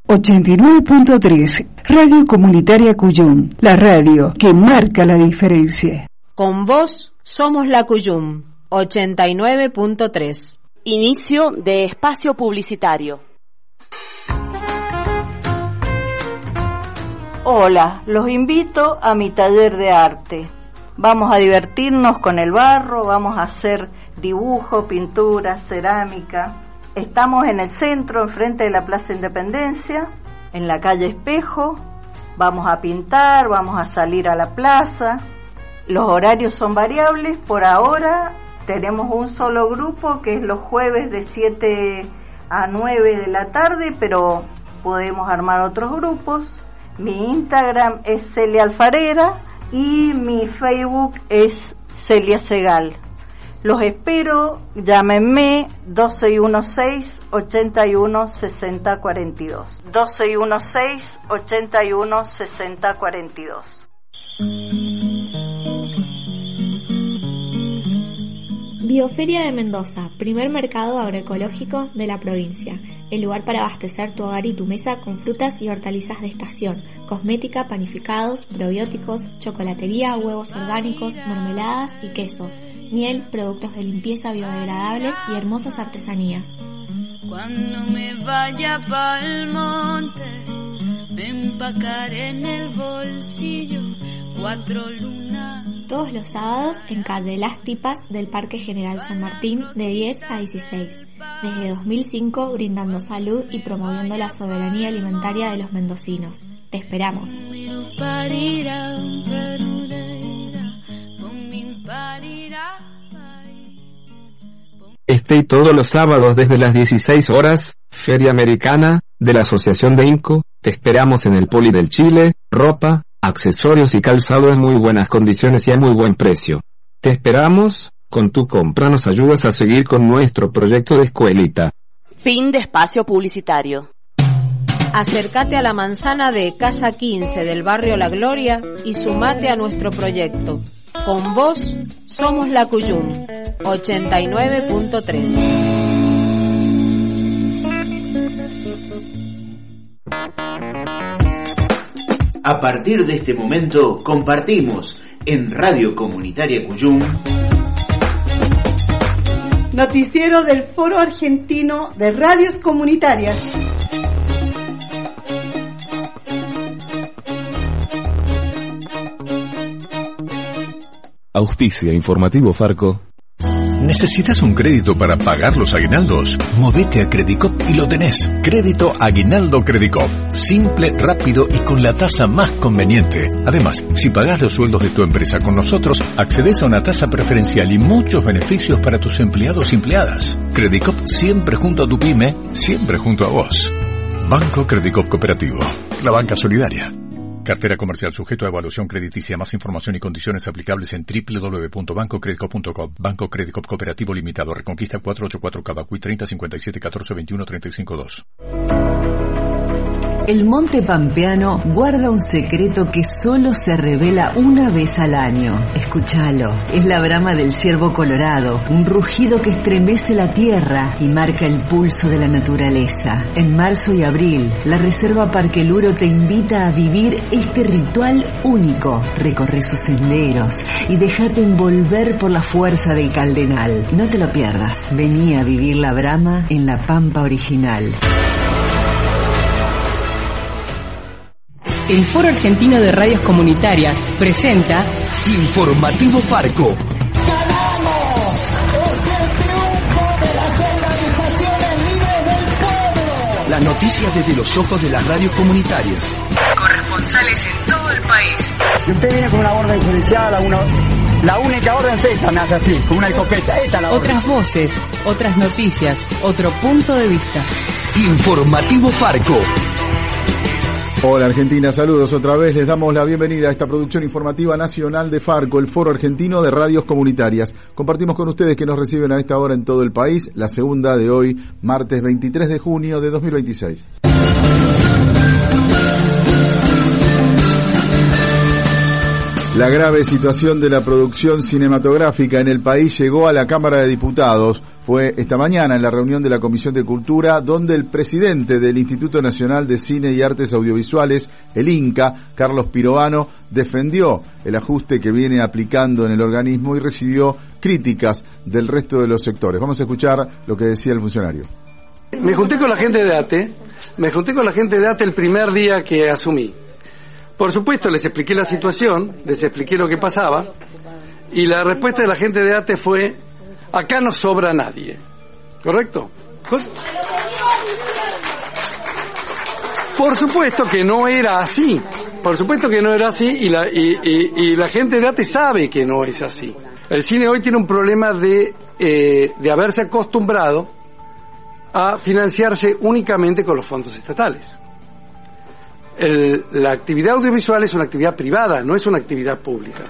89.3, Radio Comunitaria Cuyum, la radio que marca la diferencia. Con vos somos la Cuyum, 89.3. Inicio de espacio publicitario. Hola, los invito a mi taller de arte. Vamos a divertirnos con el barro, vamos a hacer dibujo, pintura, cerámica. Estamos en el centro, enfrente de la Plaza Independencia, en la calle Espejo. Vamos a pintar, vamos a salir a la plaza. Los horarios son variables. Por ahora tenemos un solo grupo que es los jueves de 7 a 9 de la tarde, pero podemos armar otros grupos. Mi Instagram es Celia Alfarera y mi Facebook es Celia Segal. Los espero, llámenme 1216-816042. 1216-816042. Bioferia de Mendoza, primer mercado agroecológico de la provincia. El lugar para abastecer tu hogar y tu mesa con frutas y hortalizas de estación, cosmética, panificados, probióticos, chocolatería, huevos orgánicos, mermeladas y quesos, miel, productos de limpieza biodegradables y hermosas artesanías. Cuando me vaya pa'l monte, me empacaré en el bolsillo 4 lunas. Todos los sábados en calle Las Tipas del Parque General San Martín de 10 a 16. Desde 2005 brindando salud y promoviendo la soberanía alimentaria de los mendocinos. Te esperamos. Este y todos los sábados desde las 16 horas, Feria Americana de la Asociación de INCO. Te esperamos en el Poli del Chile, ropa, accesorios y calzado en muy buenas condiciones y a muy buen precio. Te esperamos, con tu compra nos ayudas a seguir con nuestro proyecto de escuelita. Fin de espacio publicitario. Acércate a la manzana de Casa 15 del barrio La Gloria y sumate a nuestro proyecto. Con vos somos la Cuyum, 89.3. A partir de este momento compartimos en Radio Comunitaria Cuyum noticiero del Foro Argentino de Radios Comunitarias. Auspicia Informativo Farco. ¿Necesitas un crédito para pagar los aguinaldos? Movete a Credicop y lo tenés. Crédito Aguinaldo Credicop. Simple, rápido y con la tasa más conveniente. Además, si pagás los sueldos de tu empresa con nosotros, accedes a una tasa preferencial y muchos beneficios para tus empleados y empleadas. Credicop siempre junto a tu pyme, siempre junto a vos. Banco Credicop Cooperativo. La banca solidaria. Cartera comercial sujeto a evaluación crediticia. Más información y condiciones aplicables en www.bancocredicop.com. Banco Credicop Cooperativo Limitado. Reconquista 484 Cavacuy 30 57 14 21 35 2. El monte pampeano guarda un secreto que solo se revela una vez al año. Escúchalo. Es la brama del ciervo colorado, un rugido que estremece la tierra y marca el pulso de la naturaleza. En marzo y abril, la Reserva Parque Luro te invita a vivir este ritual único. Recorre sus senderos y déjate envolver por la fuerza del caldenal. No te lo pierdas. Vení a vivir la brama en la pampa original. El Foro Argentino de Radios Comunitarias presenta Informativo Farco. ¡Ganamos! ¡Es el triunfo de las organizaciones libres del pueblo! Las noticias desde los ojos de las radios comunitarias. Corresponsales en todo el país. Y usted viene con una orden judicial, la única orden es esta, me hace así, con una escopeta. Esta la orden. Otras voces, otras noticias, otro punto de vista. Informativo Farco. Hola Argentina, saludos otra vez, les damos la bienvenida a esta producción informativa nacional de Farco, el Foro Argentino de Radios Comunitarias. Compartimos con ustedes que nos reciben a esta hora en todo el país, la segunda de hoy, martes 23 de junio de 2026. La grave situación de la producción cinematográfica en el país llegó a la Cámara de Diputados. Fue esta mañana en la reunión de la Comisión de Cultura, donde el presidente del Instituto Nacional de Cine y Artes Audiovisuales, el INCA, Carlos Pirovano, defendió el ajuste que viene aplicando en el organismo y recibió críticas del resto de los sectores. Vamos a escuchar lo que decía el funcionario. Me junté con la gente de ATE el primer día que asumí. Por supuesto, les expliqué la situación, les expliqué lo que pasaba, y la respuesta de la gente de ATE fue: acá no sobra nadie. ¿Correcto? Por supuesto que no era así. Y la gente de ATE sabe que no es así. El cine hoy tiene un problema de haberse acostumbrado a financiarse únicamente con los fondos estatales. La actividad audiovisual es una actividad privada, no es una actividad pública.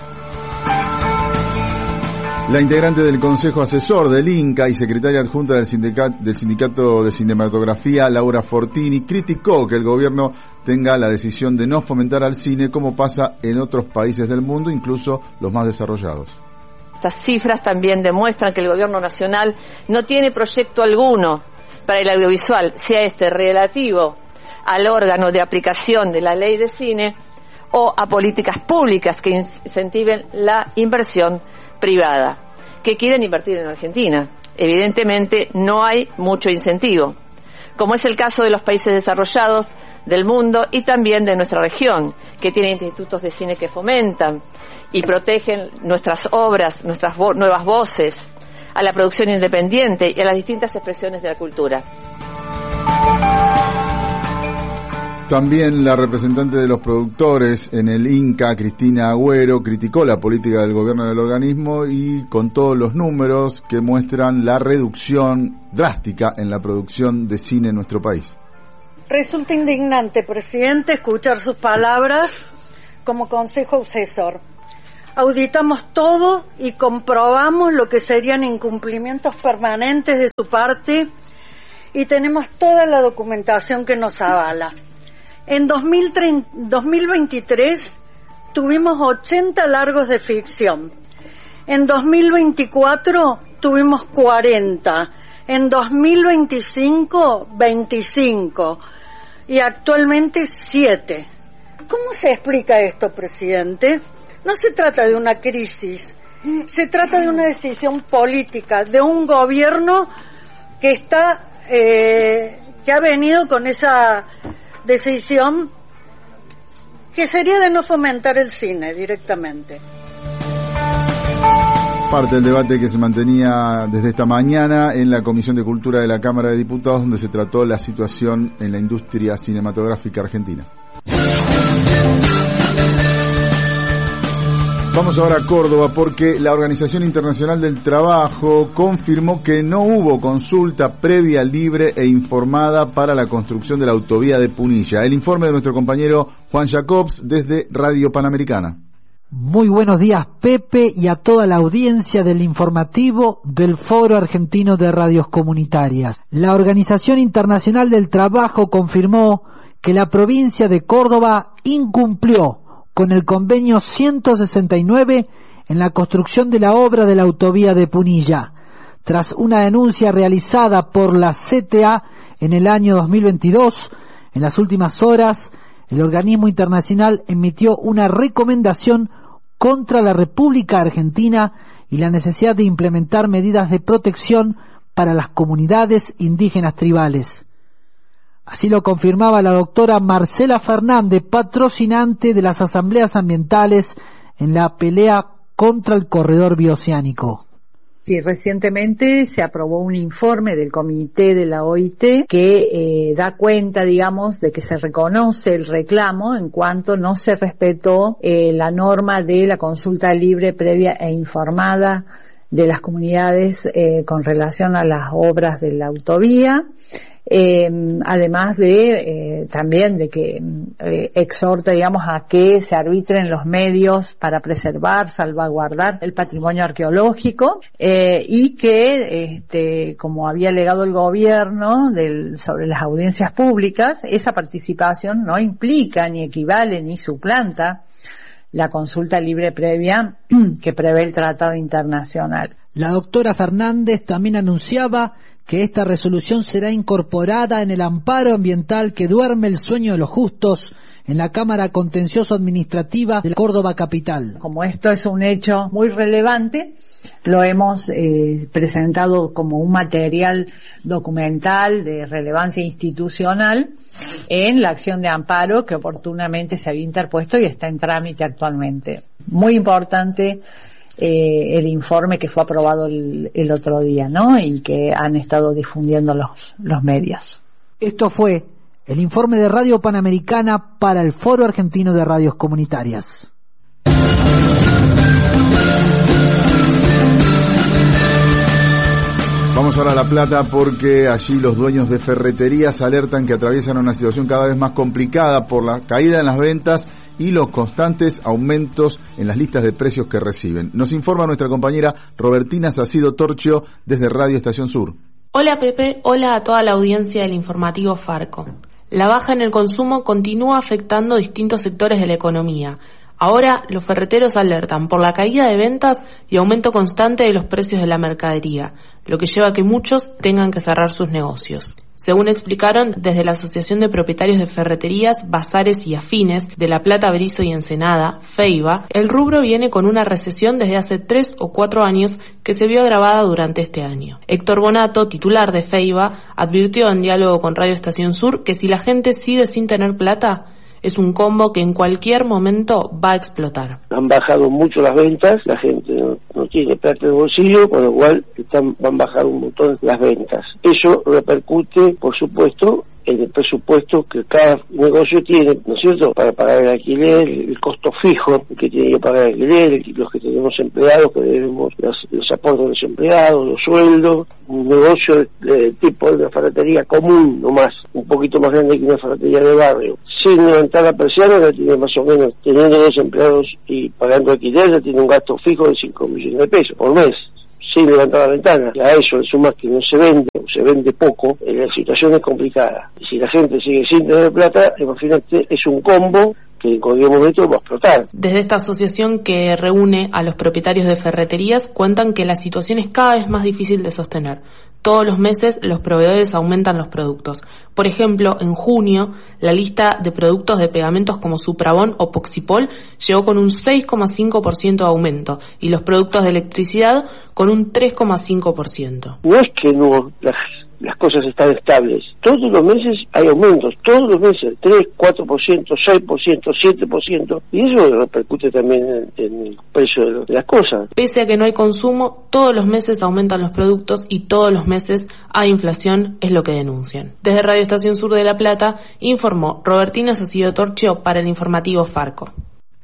La integrante del Consejo Asesor del INCA y secretaria adjunta del Sindicato de Cinematografía, Laura Fortini, criticó que el gobierno tenga la decisión de no fomentar al cine como pasa en otros países del mundo, incluso los más desarrollados. Estas cifras también demuestran que el gobierno nacional no tiene proyecto alguno para el audiovisual, sea este relativo al órgano de aplicación de la ley de cine o a políticas públicas que incentiven la inversión privada, que quieren invertir en Argentina. Evidentemente no hay mucho incentivo, como es el caso de los países desarrollados del mundo y también de nuestra región, que tiene institutos de cine que fomentan y protegen nuestras obras, nuestras nuevas voces, a la producción independiente y a las distintas expresiones de la cultura. También la representante de los productores en el INCA, Cristina Agüero, criticó la política del gobierno del organismo y con todos los números que muestran la reducción drástica en la producción de cine en nuestro país. Resulta indignante, presidente, escuchar sus palabras como consejo asesor. Auditamos todo y comprobamos lo que serían incumplimientos permanentes de su parte y tenemos toda la documentación que nos avala. En 2023 tuvimos 80 largos de ficción. En 2024 tuvimos 40. En 2025, 25. Y actualmente 7. ¿Cómo se explica esto, presidente? No se trata de una crisis. Se trata de una decisión política, de un gobierno que está, que ha venido con esa decisión que sería de no fomentar el cine directamente. Parte del debate que se mantenía desde esta mañana en la Comisión de Cultura de la Cámara de Diputados, donde se trató la situación en la industria cinematográfica argentina. Vamos ahora a Córdoba porque la Organización Internacional del Trabajo confirmó que no hubo consulta previa, libre e informada para la construcción de la autovía de Punilla. El informe de nuestro compañero Juan Jacobs desde Radio Panamericana. Muy buenos días, Pepe, y a toda la audiencia del informativo del Foro Argentino de Radios Comunitarias. La Organización Internacional del Trabajo confirmó que la provincia de Córdoba incumplió con el convenio 169 en la construcción de la obra de la autovía de Punilla. Tras una denuncia realizada por la CTA en el año 2022, en las últimas horas, el organismo internacional emitió una recomendación contra la República Argentina y la necesidad de implementar medidas de protección para las comunidades indígenas tribales. Así lo confirmaba la doctora Marcela Fernández, patrocinante de las asambleas ambientales en la pelea contra el corredor bioceánico. Sí, recientemente se aprobó un informe del comité de la OIT que da cuenta, digamos, de que se reconoce el reclamo en cuanto no se respetó la norma de la consulta libre, previa e informada de las comunidades con relación a las obras de la autovía. Además de también de que exhorta, digamos, a que se arbitren los medios para preservar, salvaguardar el patrimonio arqueológico y que, como había alegado el gobierno sobre las audiencias públicas, esa participación no implica ni equivale ni suplanta la consulta libre previa que prevé el Tratado Internacional. La doctora Fernández también anunciaba que esta resolución será incorporada en el amparo ambiental que duerme el sueño de los justos en la Cámara Contencioso Administrativa de Córdoba Capital. Como esto es un hecho muy relevante, lo hemos presentado como un material documental de relevancia institucional en la acción de amparo que oportunamente se había interpuesto y está en trámite actualmente. Muy importante el informe que fue aprobado el otro día, ¿no? Y que han estado difundiendo los medios. Esto fue el informe de Radio Panamericana para el Foro Argentino de Radios Comunitarias. Vamos ahora a La Plata porque allí los dueños de ferreterías alertan que atraviesan una situación cada vez más complicada por la caída en las ventas y los constantes aumentos en las listas de precios que reciben. Nos informa nuestra compañera Robertina Sacido Torchio desde Radio Estación Sur. Hola Pepe, hola a toda la audiencia del informativo Farco. La baja en el consumo continúa afectando distintos sectores de la economía. Ahora los ferreteros alertan por la caída de ventas y aumento constante de los precios de la mercadería, lo que lleva a que muchos tengan que cerrar sus negocios. Según explicaron desde la Asociación de Propietarios de Ferreterías, Bazares y Afines de La Plata, Berizo y Ensenada, FEIBA, el rubro viene con una recesión desde hace 3 o 4 años que se vio agravada durante este año. Héctor Bonato, titular de FEIBA, advirtió en diálogo con Radio Estación Sur que si la gente sigue sin tener plata, es un combo que en cualquier momento va a explotar. Han bajado mucho las ventas, la gente no tiene plata de bolsillo, con lo cual van a bajar un montón las ventas. Eso repercute, por supuesto, en el presupuesto que cada negocio tiene, ¿no es cierto?, para pagar el alquiler, el costo fijo que tiene que pagar el alquiler, los que tenemos empleados, que debemos los aportes de los empleados, los sueldos. Un negocio de tipo de una ferretería común, nomás, un poquito más grande que una ferretería de barrio, sin levantar la persiana, ya tiene más o menos, teniendo 2 empleados y pagando alquiler, ya tiene un gasto fijo de 5 millones de pesos por mes, sin levantar la ventana. A eso le sumas que no se vende, o se vende poco, la situación es complicada. Y si la gente sigue sin tener plata, imagínate, es un combo que en cualquier momento va a explotar. Desde esta asociación que reúne a los propietarios de ferreterías, cuentan que la situación es cada vez más difícil de sostener. Todos los meses los proveedores aumentan los productos. Por ejemplo, en junio, la lista de productos de pegamentos como Suprabón o Poxipol llegó con un 6,5% de aumento y los productos de electricidad con un 3,5%. No es que no las cosas están estables. Todos los meses hay aumentos, todos los meses, 3, 4%, 6%, 7%, y eso repercute también en el precio de las cosas. Pese a que no hay consumo, todos los meses aumentan los productos y todos los meses hay inflación, es lo que denuncian. Desde Radio Estación Sur de La Plata, informó Robertina Sacido Torchio para el informativo Farco.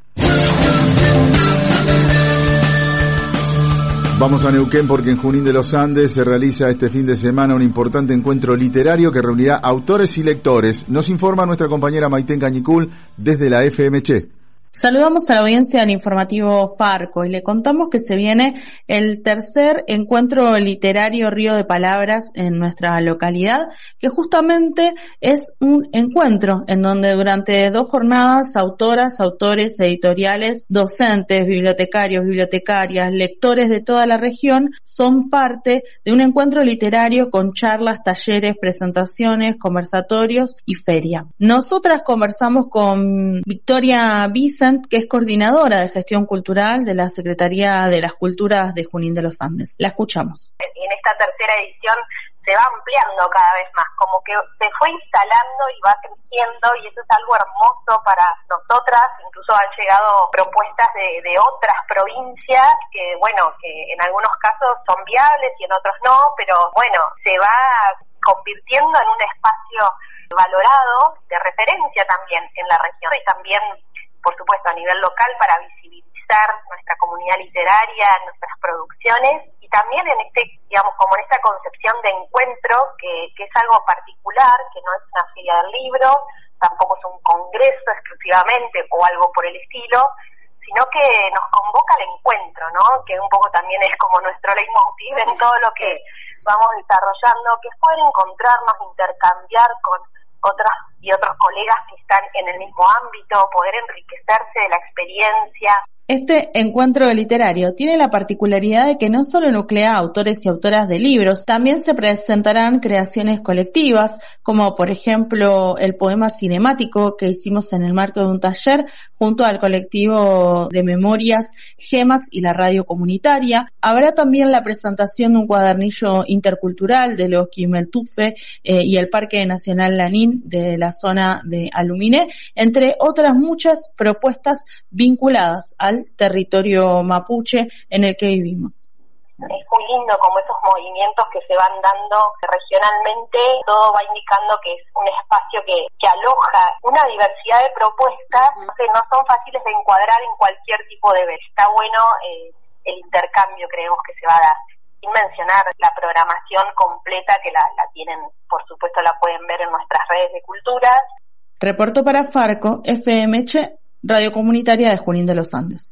Vamos a Neuquén porque en Junín de los Andes se realiza este fin de semana un importante encuentro literario que reunirá autores y lectores. Nos informa nuestra compañera Maitén Cañicul desde la FM Che. Saludamos a la audiencia del informativo Farco y le contamos que se viene el tercer encuentro literario Río de Palabras en nuestra localidad, que justamente es un encuentro en donde durante 2 jornadas autoras, autores, editoriales, docentes, bibliotecarios, bibliotecarias, lectores de toda la región son parte de un encuentro literario con charlas, talleres, presentaciones, conversatorios y feria. Nosotras conversamos con Victoria Vicent, que es coordinadora de gestión cultural de la Secretaría de las Culturas de Junín de los Andes. La escuchamos. En esta tercera edición se va ampliando cada vez más, como que se fue instalando y va creciendo, y eso es algo hermoso para nosotras. Incluso han llegado propuestas de otras provincias que, bueno, que en algunos casos son viables y en otros no, pero bueno, se va convirtiendo en un espacio valorado, de referencia también en la región y también, por supuesto, a nivel local para visibilizar nuestra comunidad literaria, nuestras producciones, y también en digamos, como en esta concepción de encuentro que es algo particular, que no es una feria del libro, tampoco es un congreso exclusivamente o algo por el estilo, sino que nos convoca al encuentro, ¿no? Que un poco también es como nuestro leitmotiv en todo lo que vamos desarrollando, que es poder encontrarnos, intercambiar con otras y otros colegas que están en el mismo ámbito, poder enriquecerse de la experiencia. Este encuentro literario tiene la particularidad de que no solo nuclea autores y autoras de libros, también se presentarán creaciones colectivas, como por ejemplo el poema cinemático que hicimos en el marco de un taller junto al colectivo de memorias Gemas y la radio comunitaria. Habrá también la presentación de un cuadernillo intercultural de los Quimeltufe y el Parque Nacional Lanín de la zona de Aluminé, entre otras muchas propuestas vinculadas al territorio mapuche en el que vivimos. Es muy lindo como esos movimientos que se van dando regionalmente, todo va indicando que es un espacio que aloja una diversidad de propuestas que no son fáciles de encuadrar en cualquier tipo de vez. Está bueno el intercambio, creemos que se va a dar. Sin mencionar la programación completa que la tienen, por supuesto la pueden ver en nuestras redes de culturas. Reportó para Farco, FMH, Radio Comunitaria de Junín de los Andes.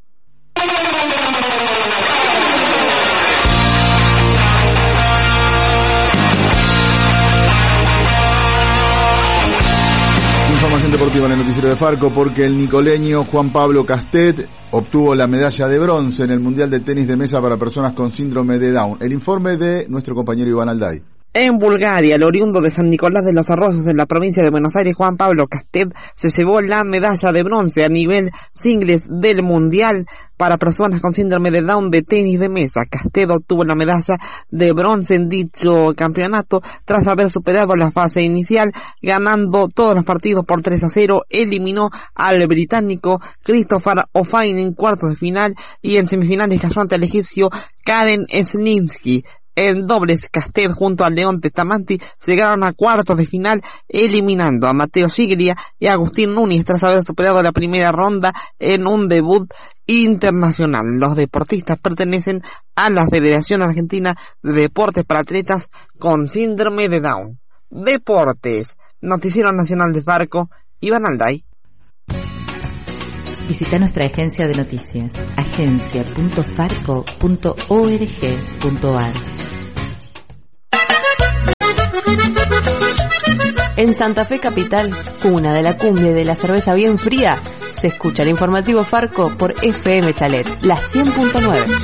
Información deportiva en el noticiero de Farco, porque el nicoleño Juan Pablo Castet obtuvo la medalla de bronce en el Mundial de Tenis de Mesa para personas con síndrome de Down. El informe de nuestro compañero Iván Alday. En Bulgaria, el oriundo de San Nicolás de los Arroyos en la provincia de Buenos Aires, Juan Pablo Castet, se llevó la medalla de bronce a nivel singles del Mundial para personas con síndrome de Down de tenis de mesa. Castet obtuvo la medalla de bronce en dicho campeonato tras haber superado la fase inicial, ganando todos los partidos por 3-0, eliminó al británico Christopher O'Fine en cuartos de final y en semifinales cayó ante el egipcio Karen Slimsky. En dobles, Castet junto a León Testamanti llegaron a cuartos de final, eliminando a Mateo Giglia y a Agustín Núñez tras haber superado la primera ronda en un debut internacional. Los deportistas pertenecen a la Federación Argentina de Deportes para Atletas con Síndrome de Down. Deportes, Noticiero Nacional de Farco, Iván Alday. Visita nuestra agencia de noticias, agencia.farco.org.ar. En Santa Fe Capital, cuna de la cumbia y de la cerveza bien fría, se escucha el informativo Farco por FM Chalet, la 100.9.